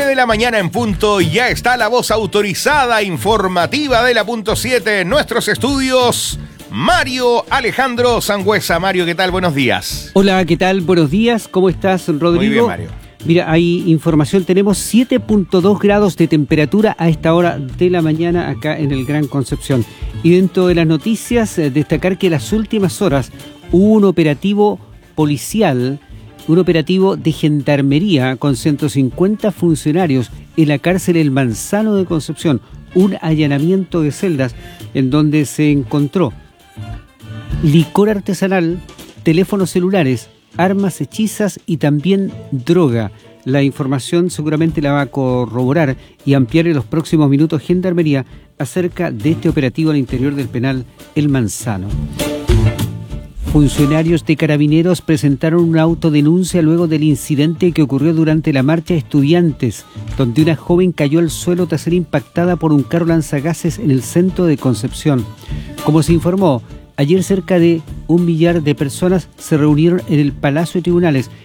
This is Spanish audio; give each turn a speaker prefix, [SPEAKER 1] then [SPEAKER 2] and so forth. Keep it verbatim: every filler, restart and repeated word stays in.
[SPEAKER 1] de la mañana en punto, ya está la voz autorizada informativa de la punto siete en nuestros estudios, Mario Alejandro Sangüesa. Mario, ¿qué tal? Buenos días.
[SPEAKER 2] Hola, ¿qué tal? Buenos días. ¿Cómo estás, Rodrigo?
[SPEAKER 1] Muy bien, Mario.
[SPEAKER 2] Mira, hay información. Tenemos siete punto dos grados de temperatura a esta hora de la mañana acá en el Gran Concepción. Y dentro de las noticias, eh, destacar que en las últimas horas hubo un operativo policial, un operativo de gendarmería con ciento cincuenta funcionarios en la cárcel El Manzano de Concepción. Un allanamiento de celdas en donde se encontró licor artesanal, teléfonos celulares, armas hechizas y también droga. La información seguramente la va a corroborar y ampliar en los próximos minutos Gendarmería acerca de este operativo al interior del penal El Manzano. Funcionarios de Carabineros presentaron una autodenuncia luego del incidente que ocurrió durante la marcha de estudiantes, donde una joven cayó al suelo tras ser impactada por un carro lanzagases en el centro de Concepción. Como se informó, ayer cerca de un millar de personas se reunieron en el Palacio de Tribunales